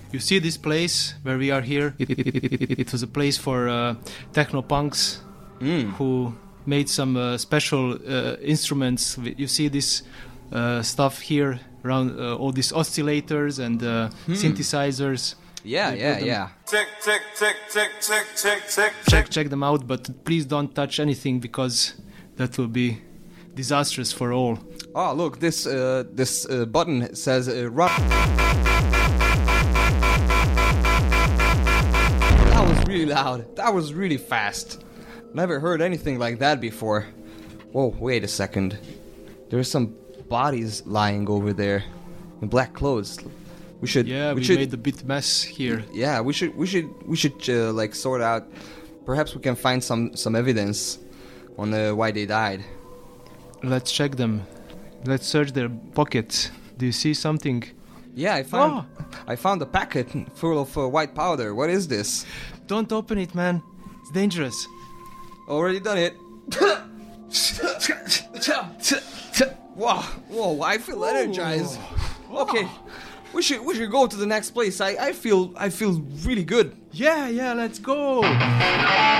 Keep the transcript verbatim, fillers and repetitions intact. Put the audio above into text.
You see this place where we are here? It, it, it, it, it, it was a place for uh, techno punks Mm. who made some uh, special uh, instruments. You see this uh, stuff here around uh, all these oscillators and uh, Hmm. synthesizers. Yeah, They yeah, put them- yeah. Tick, tick, tick, tick, tick, tick, tick, Check check them out, but please don't touch anything because that will be disastrous for all. Oh, look, this uh, this uh, button says uh, run. That was really loud. That was really fast. Never heard anything like that before. Whoa, wait a second. There's some bodies lying over there in black clothes. We should. Yeah, we, should, made a bit mess here. Yeah, we should. We should. We should uh, like sort out. Perhaps we can find some some evidence on uh, why they died. Let's check them. Let's search their pockets. Do you see something? Yeah, I found. Oh. I found a packet full of uh, white powder. What is this? Don't open it, man. It's dangerous. Already done it. Wow, whoa! I feel energized. Okay, we should we should go to the next place. I, I feel I feel really good. Yeah, yeah, let's go.